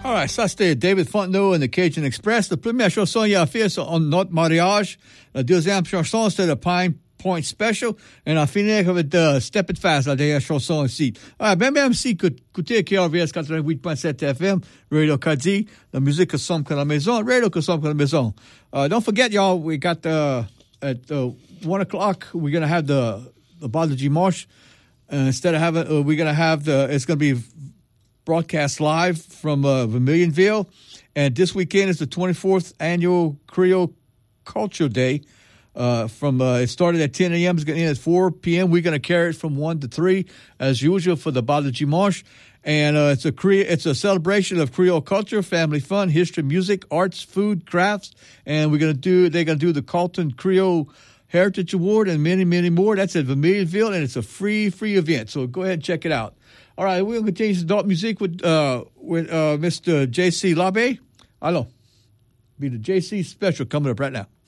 All right, ça c'était David Fontenot and the Cajun Express. La première chanson qu'il a fait, c'est Notre Mariage. La deuxième chanson, c'était le Pine Point Special. Et on a fini avec Step It Fast, la dernière chanson ici. All right, même si écoutez KRVS 88.7 FM, Radio Kadi, la musique que sommes que la maison, Radio que sommes que la maison. Don't forget, y'all, we got at 1 o'clock, we're going to have the Balaji March. Instead of having, we're going to have it's going to be broadcast live from Vermilionville. And this weekend is the 24th annual Creole Culture Day. It started at 10 a.m. It's going to end at 4 p.m. We're going to carry it from 1 to 3 as usual for the Balaji March. And it's a celebration of Creole culture, family fun, history, music, arts, food, crafts. And they're going to do the Carlton Creole Heritage Award and many, many more. That's at Vermilionville, and it's a free event. So go ahead and check it out. All right, we're going to continue some adult music with Mr. J.C. Labe. Hello. Be the J.C. special coming up right now.